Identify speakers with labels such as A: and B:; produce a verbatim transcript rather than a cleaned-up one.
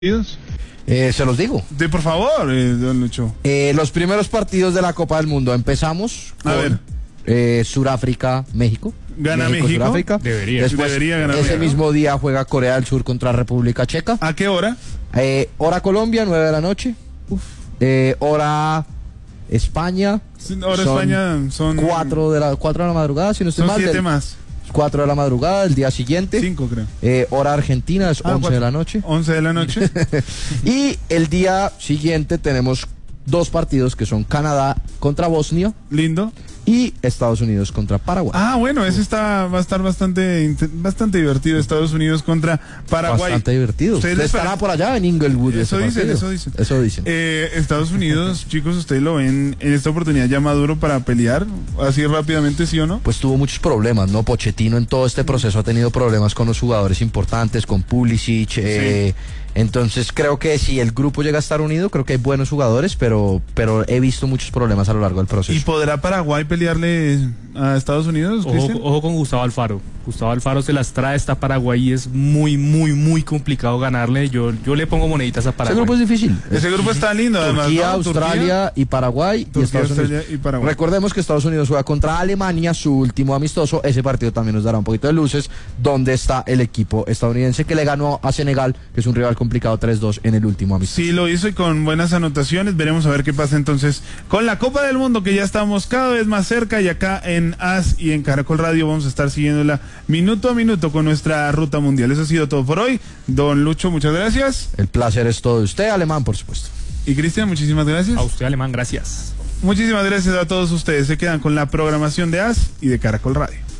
A: Eh, se los digo.
B: De, por favor, eh, don Lucho.
A: Eh, los primeros partidos de la Copa del Mundo. Empezamos con
B: A ver.
A: Eh, Suráfrica, México.
B: ¿Gana México?
A: Suráfrica.
C: Debería.
A: Después,
B: Debería ganar
A: ese
B: México.
A: mismo día juega Corea del Sur contra República Checa.
B: ¿A qué hora?
A: Eh, hora Colombia, nueve de la noche. Eh, hora España.
B: Sí, ahora
A: son
B: España son
A: cuatro de la cuatro de la madrugada, si no estoy
B: son
A: mal.
B: siete
A: del-
B: más.
A: cuatro de la madrugada del día siguiente.
B: Cinco, creo.
A: Eh, hora Argentina es
B: Ah,
A: once
B: cuatro.
A: de la noche.
B: Once de la noche.
A: Y el día siguiente tenemos dos partidos que son Canadá contra Bosnia
B: Lindo.
A: y Estados Unidos contra Paraguay.
B: Ah, bueno, ese está va a estar bastante inte- bastante divertido. Estados Unidos contra Paraguay.
A: Bastante divertido.
B: ¿Ustedes
A: Usted
B: les
A: estará
B: pare-
A: por allá en Inglewood.
B: Eso
A: ese
B: dicen,
A: partido.
B: eso dicen.
A: Eso dicen.
B: Eh, Estados Unidos, chicos, ¿ustedes lo ven en esta oportunidad ya maduro para pelear? Así rápidamente, ¿sí o no?
A: Pues tuvo muchos problemas, ¿no? Pochettino en todo este proceso ha tenido problemas con los jugadores importantes, con Pulisic. Eh, entonces creo que si el grupo llega a estar unido, creo que hay buenos jugadores, pero, pero he visto muchos problemas a lo largo del proceso.
B: ¿Y podrá Paraguay pelearle a Estados Unidos,
C: Ojo,
B: Cristian?
C: ojo con Gustavo Alfaro. Gustavo Alfaro se las trae esta Paraguay y es muy, muy, muy complicado ganarle. Yo, yo le pongo moneditas a
A: Ese
C: Paraguay.
A: grupo es difícil.
B: Ese grupo está lindo, además.
A: Turquía,
B: ¿no?
A: Australia y Paraguay y
B: Turquía,
A: Estados
B: Australia
A: Unidos.
B: y Paraguay.
A: Recordemos que Estados Unidos juega contra Alemania, su último amistoso. Ese partido también nos dará un poquito de luces. ¿Dónde está el equipo estadounidense que le ganó a Senegal, que es un rival complicado tres dos en el último amistoso?
B: Sí, lo hizo y con buenas anotaciones. Veremos a ver qué pasa entonces con la Copa del Mundo, que ya estamos cada vez más cerca, y acá en A S y en Caracol Radio vamos a estar siguiéndola minuto a minuto con nuestra ruta mundial. Eso ha sido todo por hoy. Don Lucho, muchas gracias.
A: El placer es todo de usted, Alemán, por supuesto.
B: Y Cristian, muchísimas gracias.
C: A usted, Alemán, gracias.
B: Muchísimas gracias a todos ustedes. Se quedan con la programación de A S y de Caracol Radio.